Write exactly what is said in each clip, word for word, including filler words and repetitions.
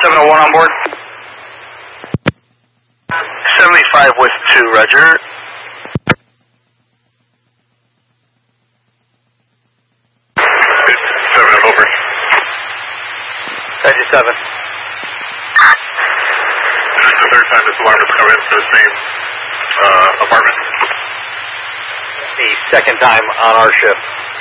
seven oh one on board. seventy-five with two, roger. seven over. ninety-seven. This is the third time this alarm has come in for the same uh, apartment. The second time on our shift.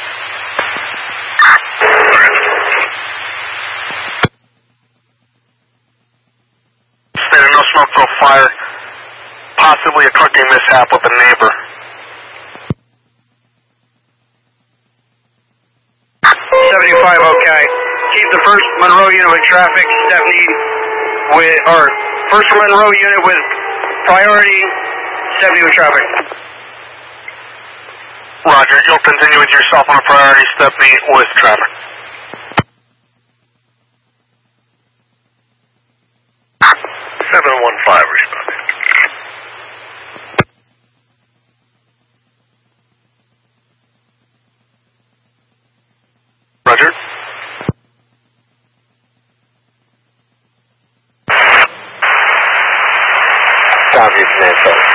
State of no smoke, no fire. Possibly a cooking mishap with a neighbor. seventy-five, okay. Keep the first Monroe unit with traffic, seventy with, or first Monroe unit with priority, seventy with traffic. Roger, you'll continue with yourself on a priority, Stephanie with traffic. seven one five responding. Roger. Soundview Command Center.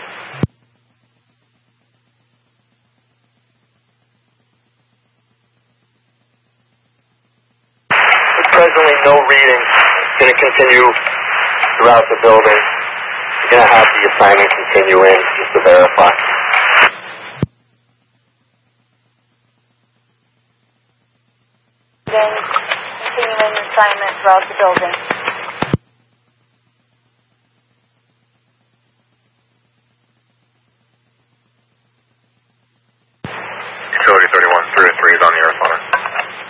Presently no reading. It's going to continue throughout the building. You're going to have the assignment continue in just to verify. Then continuing assignment throughout the building.